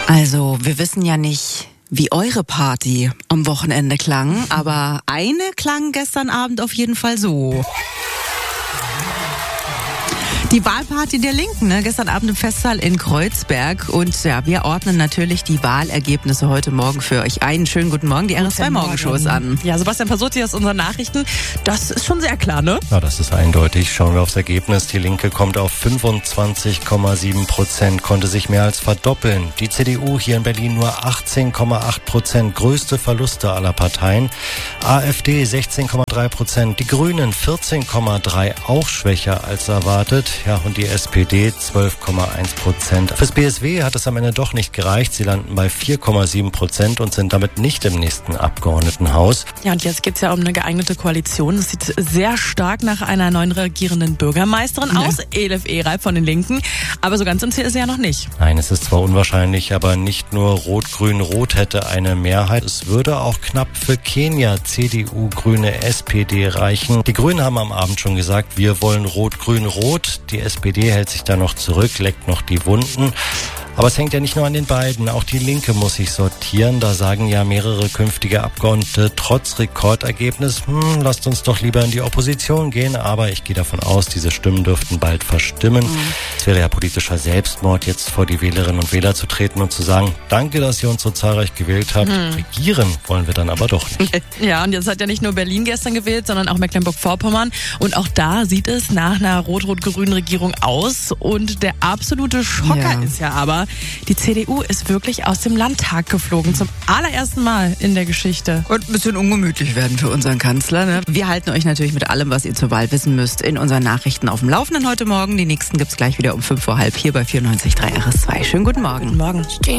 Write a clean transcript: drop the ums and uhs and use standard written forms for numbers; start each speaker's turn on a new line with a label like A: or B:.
A: Also, wir wissen ja nicht, wie eure Party am Wochenende klang, aber eine klang gestern Abend auf jeden Fall so. Die Wahlparty der Linken, gestern Abend im Festsaal in Kreuzberg. Und ja, wir ordnen natürlich die Wahlergebnisse heute Morgen für euch ein. Schönen guten Morgen, die RS2-Morgenshow ist an.
B: Ja, Sebastian Pasotti aus unseren Nachrichten, das ist schon sehr klar, ne?
C: Ja, das ist eindeutig. Schauen wir aufs Ergebnis. Die Linke kommt auf 25,7%, konnte sich mehr als verdoppeln. Die CDU hier in Berlin nur 18,8%, größte Verluste aller Parteien. AfD 16,3%, die Grünen 14,3%, auch schwächer als erwartet. Ja, und die SPD 12,1%. Fürs BSW hat es am Ende doch nicht gereicht. Sie landen bei 4,7% und sind damit nicht im nächsten Abgeordnetenhaus.
B: Ja, und jetzt geht's ja um eine geeignete Koalition. Es sieht sehr stark nach einer neuen regierenden Bürgermeisterin aus, Elif Ereib von den Linken. Aber so ganz im Ziel ist sie ja noch nicht.
C: Nein, es ist zwar unwahrscheinlich, aber nicht nur Rot-Grün-Rot hätte eine Mehrheit. Es würde auch knapp für Kenia, CDU, Grüne, SPD reichen. Die Grünen haben am Abend schon gesagt, wir wollen Rot-Grün-Rot. Die SPD hält sich da noch zurück, leckt noch die Wunden. Aber es hängt ja nicht nur an den beiden, auch die Linke muss sich sortieren. Da sagen ja mehrere künftige Abgeordnete trotz Rekordergebnis, lasst uns doch lieber in die Opposition gehen. Aber ich gehe davon aus, diese Stimmen dürften bald verstimmen. Es wäre ja politischer Selbstmord, jetzt vor die Wählerinnen und Wähler zu treten und zu sagen, danke, dass ihr uns so zahlreich gewählt habt. Regieren wollen wir dann aber doch nicht.
B: Ja, und jetzt hat ja nicht nur Berlin gestern gewählt, sondern auch Mecklenburg-Vorpommern. Und auch da sieht es nach einer rot-rot-grünen Regierung aus. Und der absolute Schocker ist ja aber, die CDU ist wirklich aus dem Landtag geflogen. Zum allerersten Mal in der Geschichte.
A: Und ein bisschen ungemütlich werden für unseren Kanzler, ne? Wir halten euch natürlich mit allem, was ihr zur Wahl wissen müsst, in unseren Nachrichten auf dem Laufenden heute Morgen. Die nächsten gibt's gleich wieder um 5:30 hier bei 94.3 RS2. Schönen guten Morgen.
B: Guten Morgen.